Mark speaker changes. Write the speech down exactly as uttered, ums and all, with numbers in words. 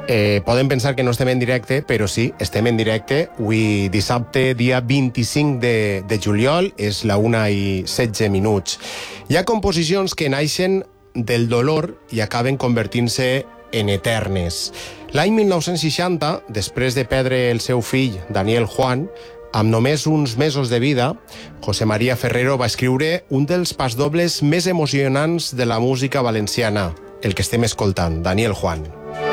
Speaker 1: Eh, poden pensar que no estem en directe, però sí, estem en directe. Avui dissabte, dia vint-i-cinc de, de juliol, és la una i setze minuts. Hi ha composicions que naixen del dolor i acaben convertint-se en eternes. L'any mil nou-cents seixanta, després de perdre el seu fill, Daniel Juan, amb només uns mesos de vida, José María Ferrero va escriure un dels pasdobles més emocionants de la música valenciana, el que estem escoltant, Daniel Juan.